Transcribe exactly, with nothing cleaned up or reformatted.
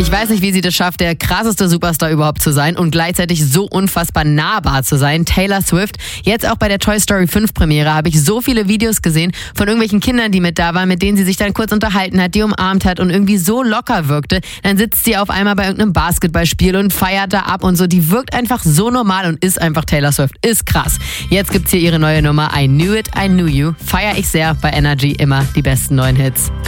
Ich weiß nicht, wie sie das schafft, der krasseste Superstar überhaupt zu sein und gleichzeitig so unfassbar nahbar zu sein. Taylor Swift. Jetzt auch bei der Toy Story fünf Premiere habe ich so viele Videos gesehen von irgendwelchen Kindern, die mit da waren, mit denen sie sich dann kurz unterhalten hat, die umarmt hat und irgendwie so locker wirkte. Dann sitzt sie auf einmal bei irgendeinem Basketballspiel und feiert da ab und so. Die wirkt einfach so normal und ist einfach Taylor Swift. Ist krass. Jetzt gibt's hier ihre neue Nummer I Knew It, I Knew You. Feier ich sehr bei Energy, immer die besten neuen Hits.